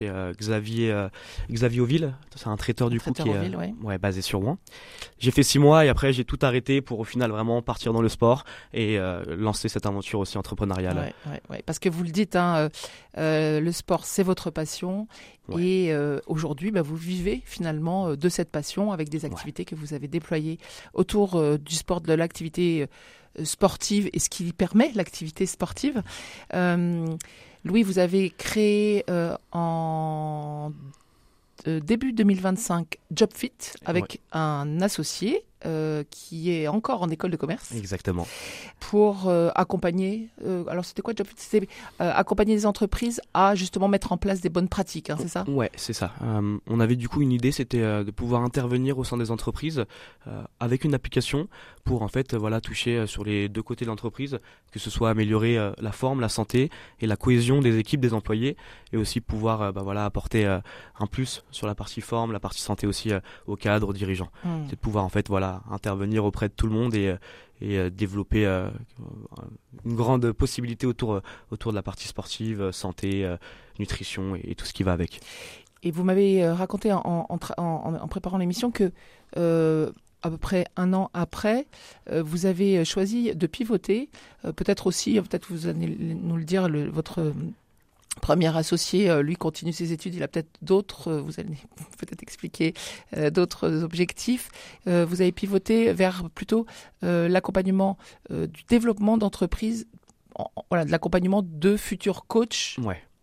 Et, Xavier Auville, c'est un traiteur du coup qui est basé sur Rouen. J'ai fait 6 mois et après j'ai tout arrêté pour au final vraiment partir dans le sport et lancer cette aventure aussi entrepreneuriale. Ouais. Parce que vous le dites, le sport c'est votre passion et aujourd'hui vous vivez finalement de cette passion avec des activités que vous avez déployées autour du sport, de l'activité sportive et ce qui permet l'activité sportive. Louis, vous avez créé en début 2025 JobFit avec un associé qui est encore en école de commerce. Exactement. Pour accompagner, alors c'était quoi JobFit ? C'était accompagner les entreprises à justement mettre en place des bonnes pratiques, c'est ça ? Ouais, c'est ça. On avait du coup une idée, c'était de pouvoir intervenir au sein des entreprises avec une application pour en fait toucher sur les deux côtés de l'entreprise, que ce soit améliorer la forme, la santé et la cohésion des équipes, des employés, et aussi pouvoir apporter un plus sur la partie forme, la partie santé aussi aux cadres, aux dirigeants. C'est de pouvoir en fait intervenir auprès de tout le monde et développer une grande possibilité autour de la partie sportive, santé, nutrition et tout ce qui va avec. Et vous m'avez raconté en préparant l'émission que à peu près 1 an après, vous avez choisi de pivoter. Peut-être vous allez nous le dire, votre premier associé, lui, continue ses études. Il a peut-être d'autres, vous allez peut-être expliquer d'autres objectifs. Vous avez pivoté vers plutôt l'accompagnement du développement d'entreprises, de l'accompagnement de futurs coachs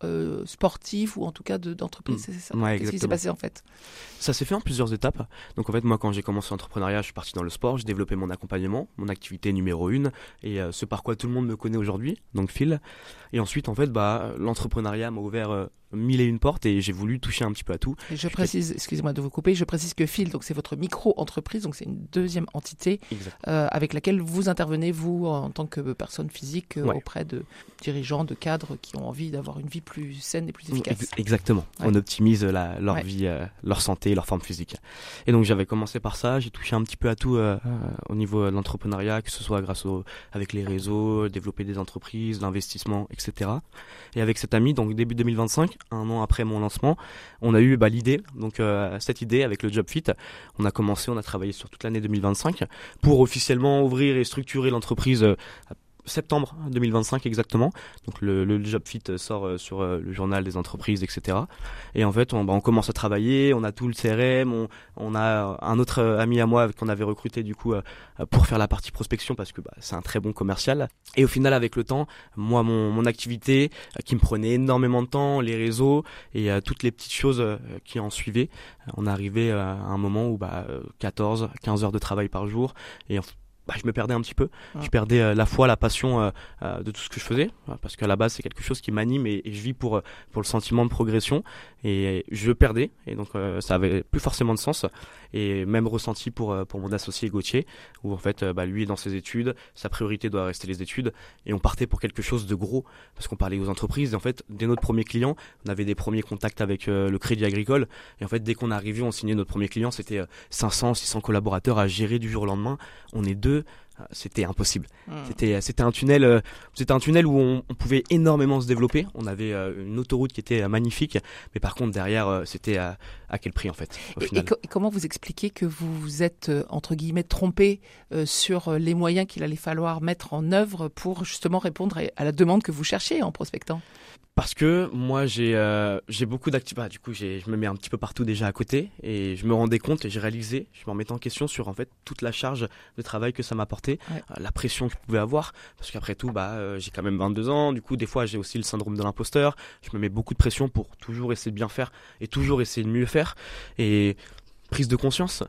sportifs ou en tout cas d'entreprises. C'est ça. Qu'est-ce qui s'est passé en fait ? Ça s'est fait en plusieurs étapes. Donc en fait, moi, quand j'ai commencé l'entrepreneuriat, je suis parti dans le sport, j'ai développé mon accompagnement, mon activité numéro 1, et ce par quoi tout le monde me connaît aujourd'hui, donc Phil. Et ensuite, en fait, l'entrepreneuriat m'a ouvert 1001 portes et j'ai voulu toucher un petit peu à tout. Et je précise, excusez-moi de vous couper, je précise que Phil, donc c'est votre micro-entreprise, donc c'est une deuxième entité avec laquelle vous intervenez, vous, en tant que personne physique, auprès de dirigeants, de cadres qui ont envie d'avoir une vie plus saine et plus efficace. Exactement. On optimise leur vie, leur santé, leur forme physique. Et donc j'avais commencé par ça, j'ai touché un petit peu à tout au niveau de l'entrepreneuriat, que ce soit avec les réseaux, développer des entreprises, l'investissement, etc. Et avec cet ami, donc début 2025, 1 an après mon lancement, on a eu l'idée, donc cette idée avec le JobFit. On a travaillé sur toute l'année 2025 pour officiellement ouvrir et structurer l'entreprise septembre 2025 exactement. Donc le JobFit sort sur le journal des entreprises, etc. Et en fait, on commence à travailler, on a tout le CRM, on a un autre ami à moi qu'on avait recruté du coup pour faire la partie prospection parce que c'est un très bon commercial. Et au final, avec le temps, moi, mon activité qui me prenait énormément de temps, les réseaux et toutes les petites choses qui en suivaient, on est arrivé à un moment où 14, 15 heures de travail par jour et je me perdais un petit peu. Je perdais la foi, la passion de tout ce que je faisais, parce qu'à la base c'est quelque chose qui m'anime et je vis pour le sentiment de progression, et je perdais, et donc ça avait plus forcément de sens. Et même ressenti pour mon associé Gauthier, où en fait lui dans ses études, sa priorité doit rester les études, et on partait pour quelque chose de gros, parce qu'on parlait aux entreprises, et en fait dès notre premier client, on avait des premiers contacts avec le Crédit Agricole, et en fait dès qu'on arrivait, on signait notre premier client, c'était 500, 600 collaborateurs à gérer du jour au lendemain. On est 2, c'était impossible. C'était un tunnel où on pouvait énormément se développer. On avait une autoroute qui était magnifique, mais par contre derrière c'était à quel prix en fait au final. Et comment vous expliquez que vous vous êtes entre guillemets trompé sur les moyens qu'il allait falloir mettre en œuvre pour justement répondre à la demande que vous cherchiez en prospectant ? Parce que moi j'ai beaucoup d'activités, du coup je me mets un petit peu partout déjà à côté, et je me rendais compte et j'ai réalisé, je me remettais en question sur en fait toute la charge de travail que ça m'apportait, la pression que je pouvais avoir, parce qu'après tout j'ai quand même 22 ans, du coup des fois j'ai aussi le syndrome de l'imposteur, je me mets beaucoup de pression pour toujours essayer de bien faire et toujours essayer de mieux faire, et prise de conscience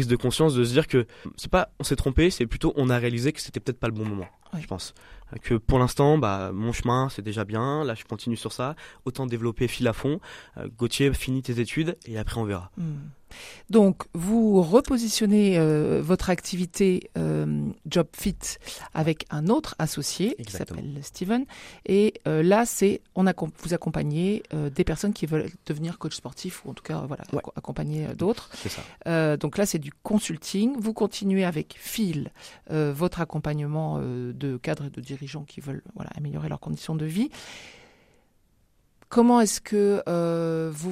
de se dire que c'est pas on s'est trompé, c'est plutôt on a réalisé que c'était peut-être pas le bon moment. Je pense que pour l'instant mon chemin c'est déjà bien, là je continue sur ça, autant développer fil à fond. Gauthier, finis tes études et après on verra. Donc vous repositionnez votre activité JobFit avec un autre associé qui s'appelle Steven, et là vous accompagnez des personnes qui veulent devenir coach sportif, ou en tout cas accompagner d'autres. C'est ça. Donc là c'est du consulting. Vous continuez avec Phil votre accompagnement de cadres et de dirigeants qui veulent améliorer leurs conditions de vie. comment est-ce que vous